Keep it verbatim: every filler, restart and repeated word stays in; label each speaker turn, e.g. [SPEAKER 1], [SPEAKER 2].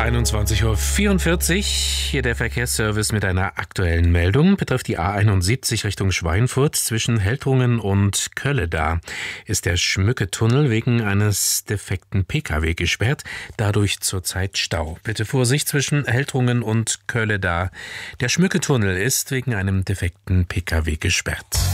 [SPEAKER 1] einundzwanzig Uhr vierundvierzig, hier der Verkehrsservice mit einer aktuellen Meldung. Betrifft die A einundsiebzig Richtung Schweinfurt zwischen Heltungen und Kölleda ist der Schmücketunnel wegen eines defekten Pkw gesperrt, dadurch zurzeit Stau. Bitte Vorsicht zwischen Heltungen und Kölleda. Der Schmücketunnel ist wegen einem defekten Pkw gesperrt.